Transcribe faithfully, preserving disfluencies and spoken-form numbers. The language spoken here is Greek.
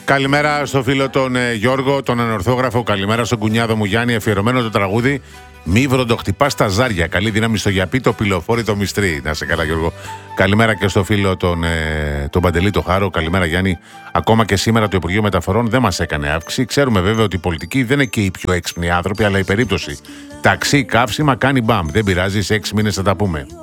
Καλημέρα στο φίλο τον ε, Γιώργο, τον ανορθόγραφο. Καλημέρα στον κουνιάδο μου Γιάννη. Αφιερωμένο το τραγούδι Μη βροντοχτυπά στα ζάρια. Καλή δύναμη στο γιαπί, το πυλοφόρι, το μυστρί. Να σε καλά, Γιώργο. Καλημέρα και στο φίλο τον, ε, τον Παντελή, το Χάρο. Καλημέρα, Γιάννη. Ακόμα και σήμερα το Υπουργείο Μεταφορών δεν μας έκανε αύξηση. Ξέρουμε βέβαια ότι οι πολιτικοί δεν είναι και οι πιο έξυπνοι άνθρωποι, αλλά η περίπτωση ταξί, καύσιμα κάνει μπαμ. Δεν πειράζει, σε έξι μήνες θα τα πούμε.